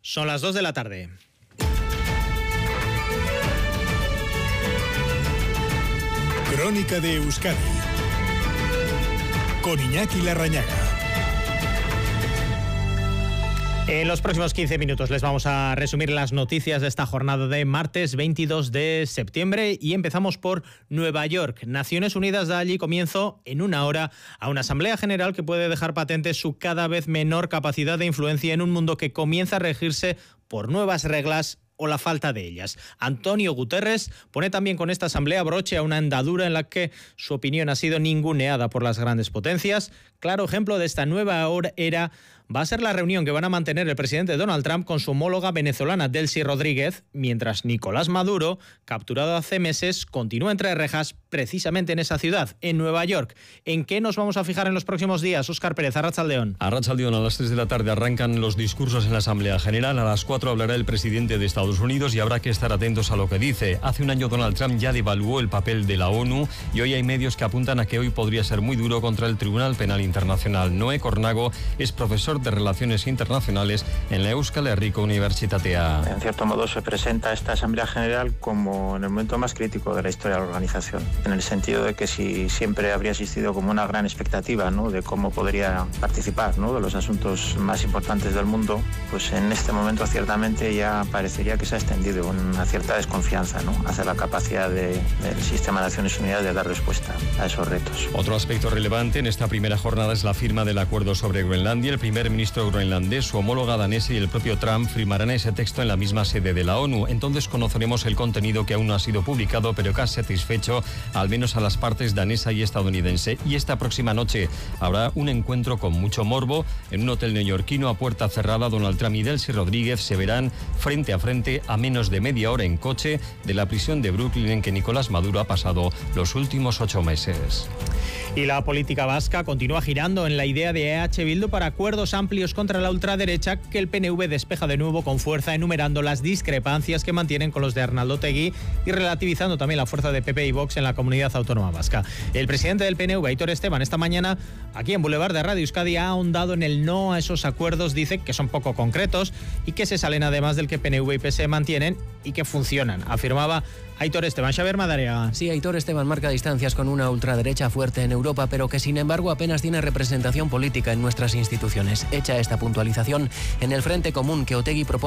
Son las 2 de la tarde. Crónica de Euskadi con Iñaki Larrañaga. En los próximos 15 minutos les vamos a resumir las noticias de esta jornada de martes 22 de septiembre y empezamos por Nueva York. Naciones Unidas da allí comienzo en una hora a una asamblea general que puede dejar patente su cada vez menor capacidad de influencia en un mundo que comienza a regirse por nuevas reglas o la falta de ellas. Antonio Guterres pone también con esta asamblea broche a una andadura en la que su opinión ha sido ninguneada por las grandes potencias. Claro ejemplo de esta nueva era va a ser la reunión que van a mantener el presidente Donald Trump con su homóloga venezolana Delcy Rodríguez, mientras Nicolás Maduro, capturado hace meses, continúa entre rejas precisamente en esa ciudad, en Nueva York. ¿En qué nos vamos a fijar en los próximos días? Óscar Pérez, Arratsaldeón. Arratsaldeón, a las 3 de la tarde arrancan los discursos en la Asamblea General. A las 4 hablará el presidente de Estados Unidos y habrá que estar atentos a lo que dice. Hace un año Donald Trump ya devaluó el papel de la ONU y hoy hay medios que apuntan a que hoy podría ser muy duro contra el Tribunal Penal Internacional. Noé Cornago es profesor de Relaciones Internacionales en la Euskal Herriko Unibertsitatea. En cierto modo se presenta esta Asamblea General como en el momento más crítico de la historia de la organización, en el sentido de que si siempre habría existido como una gran expectativa, ¿no?, de cómo podría participar, ¿no?, de los asuntos más importantes del mundo, pues en este momento ciertamente ya parecería que se ha extendido una cierta desconfianza, ¿no?, hacia la capacidad del sistema de Naciones Unidas de dar respuesta a esos retos. Otro aspecto relevante en esta primera jornada es la firma del acuerdo sobre Groenlandia. El primer ministro groenlandés, su homóloga danesa y el propio Trump firmarán ese texto en la misma sede de la ONU. Entonces conoceremos el contenido, que aún no ha sido publicado, pero que ha satisfecho al menos a las partes danesa y estadounidense. Y esta próxima noche habrá un encuentro con mucho morbo en un hotel neoyorquino a puerta cerrada. Donald Trump y Delcy Rodríguez se verán frente a frente a menos de media hora en coche de la prisión de Brooklyn en que Nicolás Maduro ha pasado los últimos 8 meses. Y la política vasca continúa girando en la idea de EH Bildu para acuerdos amplios contra la ultraderecha, que el PNV despeja de nuevo con fuerza, enumerando las discrepancias que mantienen con los de Arnaldo Otegi y relativizando también la fuerza de PP y Vox en la comunidad autónoma vasca. El presidente del PNV, Aitor Esteban, esta mañana aquí en Boulevard de Radio Euskadi ha ahondado en el no a esos acuerdos. Dice que son poco concretos y que se salen además del que PNV y PSE mantienen y que funcionan. Afirmaba Aitor Esteban. Xabier Madariaga. Sí, Aitor Esteban marca distancias con una ultraderecha fuerte en Europa, pero que sin embargo apenas tiene representación política en nuestras instituciones. Hecha esta puntualización, en el Frente Común que Otegi propone